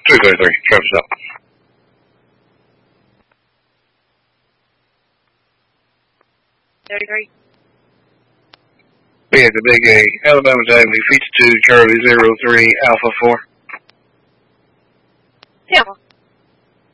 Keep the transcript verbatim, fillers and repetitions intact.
two thirty-three, Travis up. thirty-three. We had the Big A, Alabama Avenue, Feature two, Charlie zero three, Alpha four. Yeah.